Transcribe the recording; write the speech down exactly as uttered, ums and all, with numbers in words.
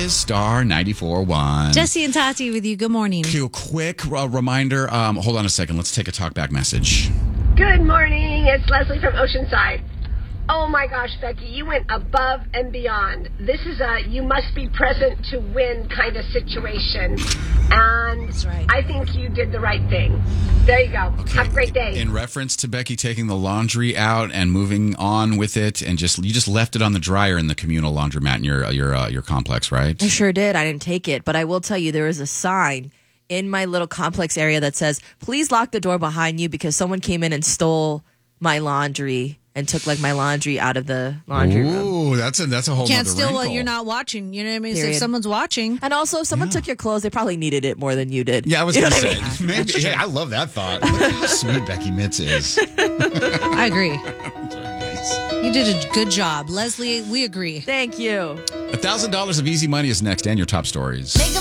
is Star ninety-four point one. Jesse and Tati with you. Good morning. Q, quick uh, reminder. Um, hold on a second. Let's take a talkback message. Good morning. It's Leslie from Oceanside. Oh my gosh, Becky, you went above and beyond. This is a you must be present to win kind of situation. And That's right. I think you did the right thing. There you go. Okay. Have a great day. In reference to Becky taking the laundry out and moving on with it, and just you just left it on the dryer in the communal laundromat in your your uh, your complex, right? I sure did. I didn't take it, but I will tell you there is a sign in my little complex area that says, "Please lock the door behind you because someone came in and stole my laundry and took like my laundry out of the laundry room." Ooh, that's a that's a whole. Can't nother steal what wrinkle. you're not watching. You know what I mean? So if Period. someone's watching. And also, if someone took your clothes, they probably needed it more than you did. Yeah, I was You know going to what I say. mean? Maybe, hey, I love that thought. Look at how sweet Becky Mitz is. I agree. Very nice. You did a good job. Leslie, we agree. Thank you. A thousand dollars of easy money is next, and your top stories.